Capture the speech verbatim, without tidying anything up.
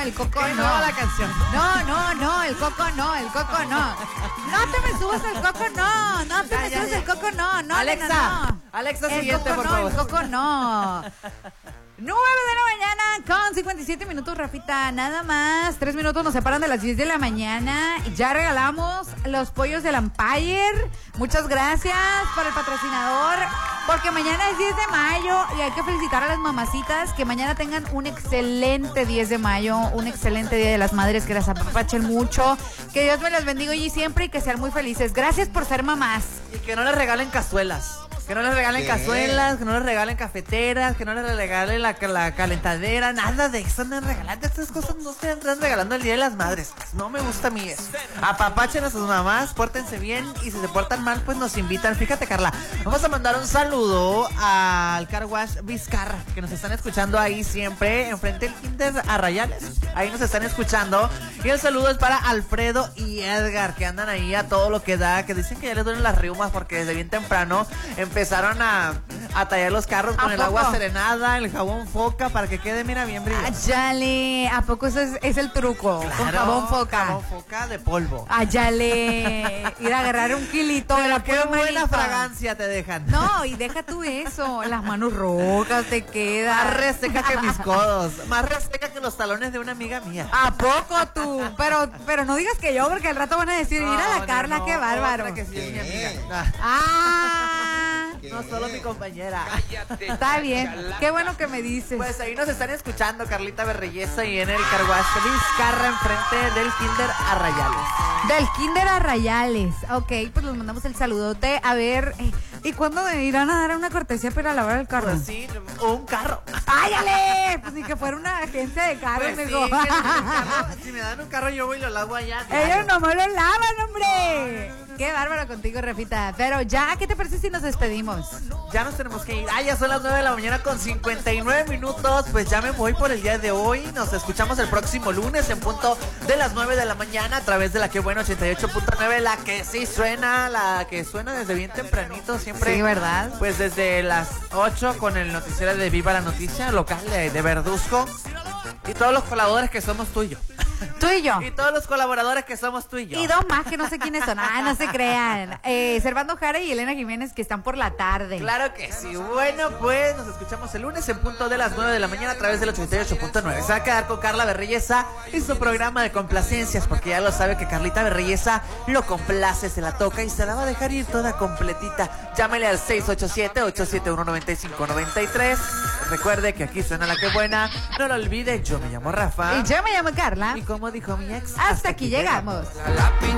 el coco no. no. la canción. No, no, no, el coco no, el coco no. No te me subas el coco no, no te Ya, me ya, subas ya. el coco no, no, Alexa, no, no. Alexa, El siguiente, coco por no, favor. el coco no. nueve de la mañana con cincuenta y siete minutos, Rafita, nada más. Tres minutos nos separan de las diez de la mañana. Ya regalamos los pollos del Empire. Muchas gracias para el patrocinador, porque mañana es diez de mayo y hay que felicitar a las mamacitas. Que mañana tengan un excelente diez de mayo, un excelente Día de las Madres, que las apapachen mucho. Que Dios me las bendiga hoy y siempre y que sean muy felices. Gracias por ser mamás. Y que no les regalen cazuelas. Que no les regalen ¿Qué? cazuelas, que no les regalen cafeteras, que no les regalen la, la calentadera, nada de eso. Andan regalando estas cosas, no se andan regalando el Día de las Madres. No me gusta a mí eso. Apapachen a sus mamás, pórtense bien y si se portan mal, pues nos invitan. Fíjate, Carla, vamos a mandar un saludo al Car Wash Vizcarra, que nos están escuchando ahí siempre, enfrente del Kinder Arrayales. Ahí nos están escuchando. Y el saludo es para Alfredo y Edgar, que andan ahí a todo lo que da, que dicen que ya les duelen las riumas porque desde bien temprano empezaron a, a tallar los carros con ¿A el poco? agua serenada, el jabón foca, para que quede, mira, bien brilloso. Ayale, ¿a poco ese es, es el truco? Con Claro, jabón foca. Jabón foca de polvo. Ayale, ir a agarrar un kilito de Pero la qué pura buena manita. fragancia te dejan. No, y deja tú eso, las manos rojas te Más quedan. reseca que mis codos, más reseca que los talones de una amiga mía. ¿A poco tú? Pero, pero no digas que yo, porque al rato van a decir, mira No, la no, Carla, no, qué bárbaro. otra que sí es mi ¿Qué? amiga. Ah, Ah, no solo mi compañera. está bien, qué bueno que me dices. Pues ahí nos están escuchando Carlita Berreyesa y en el Car Wash Vizcarra enfrente del Kinder Arrayales. Del Kinder Arrayales. Ok, pues les mandamos el saludote. A ver, eh, ¿y cuándo me irán a dar una cortesía para lavar el carro? Pues sí, un carro. ¡Áyale! Pues ni que fuera una agencia de carros, Pues sí, mijo. que si, me dan un carro, si me dan un carro yo voy y lo lavo allá. Ellos nomás lo lavan, hombre. Qué bárbaro contigo, Rafita. Pero ya, ¿qué te parece si nos despedimos? Ya nos tenemos que ir. Ah, ya son las nueve de la mañana con cincuenta y nueve minutos. Pues ya me voy por el día de hoy. Nos escuchamos el próximo lunes en punto de las nueve de la mañana a través de la que buena ochenta y ocho punto nueve. La que sí suena, la que suena desde bien tempranito siempre. Sí, ¿verdad? Pues desde las ocho con el noticiero de Viva la Noticia local de, de Verduzco. Y todos los colaboradores que somos tú y yo. Tú y yo. Y todos los colaboradores que somos tú y yo. Y dos más que no sé quiénes son. Ah, no se crean. Eh, Servando Jara y Elena Jiménez, que están por la tarde. Claro que sí. Bueno, pues nos escuchamos el lunes en punto de las nueve de la mañana a través del ochenta y ocho punto nueve. Se va a quedar con Carla Berreyesa y su programa de complacencias, porque ya lo sabe que Carlita Berreyesa lo complace, se la toca y se la va a dejar ir toda completita. Llámele al seis ocho siete, ocho siete uno, nueve cinco nueve tres. Recuerde que aquí suena la que buena. No lo olvide, yo me llamo Rafa. Y yo me llamo Carla. Y como dijo mi ex, Hasta aquí llegamos.